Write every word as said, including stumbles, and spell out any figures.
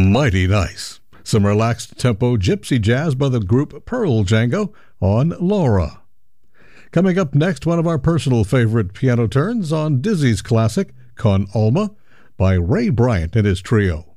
Mighty nice. Some relaxed tempo gypsy jazz by the group Pearl Django on Laura. Coming up next, one of our personal favorite piano turns on Dizzy's classic, Con Alma, by Ray Bryant and his trio.